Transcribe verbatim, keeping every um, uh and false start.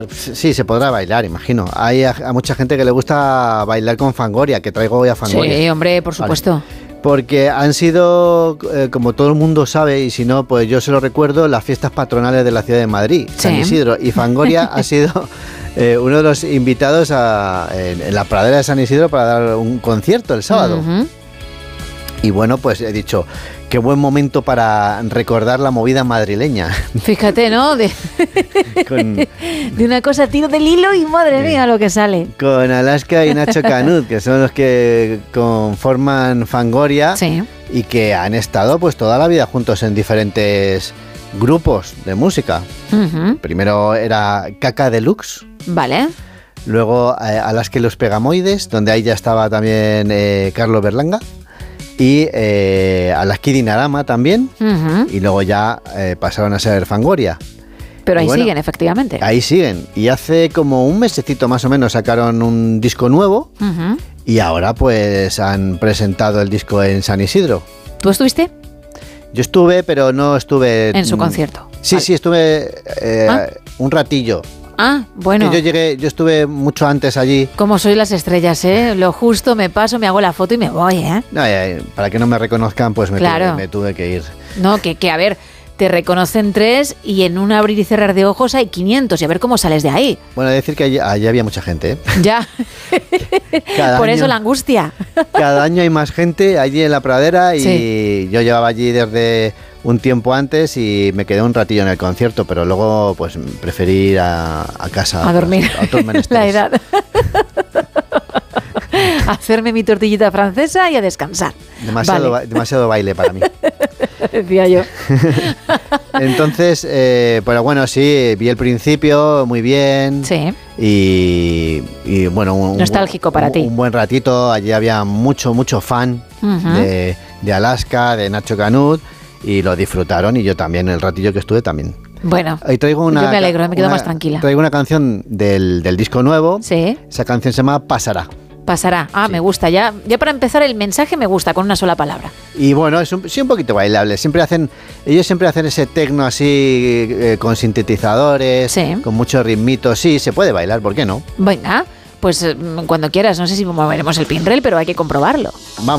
Sí, se podrá bailar, imagino. Hay a, a mucha gente que le gusta bailar con Fangoria, que traigo hoy a Fangoria. Sí, hombre, por supuesto. Vale. Porque han sido, eh, como todo el mundo sabe, y si no, pues yo se lo recuerdo, las fiestas patronales de la ciudad de Madrid, sí. San Isidro. Y Fangoria ha sido eh, uno de los invitados a, en, en la pradera de San Isidro para dar un concierto el sábado. Uh-huh. Y bueno, pues he dicho, qué buen momento para recordar la movida madrileña. Fíjate, ¿no? De, con, de una cosa tiro del hilo y madre eh, mía lo que sale. Con Alaska y Nacho Canut, que son los que conforman Fangoria, sí. Y que han estado pues toda la vida juntos en diferentes grupos de música. Uh-huh. Primero era Caca Deluxe. Vale. Luego eh, Alaska y los Pegamoides, donde ahí ya estaba también eh, Carlos Berlanga. Y eh, Alaska y Dinarama también, uh-huh. Y luego ya eh, pasaron a ser Fangoria. Pero ahí bueno, siguen, efectivamente. Ahí siguen. Y hace como un mesecito más o menos sacaron un disco nuevo, uh-huh. Y ahora pues han presentado el disco en San Isidro. ¿Tú estuviste? Yo estuve, pero no estuve... En su concierto. Sí, vale. sí, estuve eh, ¿Ah? un ratillo. Ah, bueno. Yo llegué, yo estuve mucho antes allí. Como soy las estrellas, ¿eh? Lo justo, me paso, me hago la foto y me voy, ¿eh? No, ya, para que no me reconozcan, pues me, claro. tuve, me tuve que ir. No, que, que a ver, te reconocen tres y en un abrir y cerrar de ojos hay quinientos y a ver cómo sales de ahí. Bueno, decir que allí, allí había mucha gente, ¿eh? Ya. Por año, eso la angustia. Cada año hay más gente allí en la pradera y sí. Yo llevaba allí desde un tiempo antes y me quedé un ratillo en el concierto, pero luego pues preferí ir a, a casa. A dormir. A otros menesteres. La edad. A hacerme mi tortillita francesa y a descansar. Demasiado, vale. ba- demasiado baile para mí. Decía yo. Entonces, eh, pero bueno, sí, vi el principio muy bien. Sí. Y, y bueno, un, nostálgico un, para un, ti. Un buen ratito. Allí había mucho, mucho fan uh-huh. de, de Alaska, de Nacho Canut, y lo disfrutaron. Y yo también, el ratillo que estuve también. Bueno, Ahí traigo una, yo me alegro, me quedo una, más tranquila. Traigo una canción del, del disco nuevo. Sí. Esa canción se llama Pasará. Pasará. Ah, sí. Me gusta. Ya, ya para empezar el mensaje me gusta, con una sola palabra. Y bueno, es un, sí un poquito bailable. Siempre hacen, ellos siempre hacen ese tecno así eh, con sintetizadores, sí. Con mucho ritmito. Sí, se puede bailar, ¿por qué no? Venga, pues cuando quieras. No sé si moveremos el pinrel, pero hay que comprobarlo. Vamos.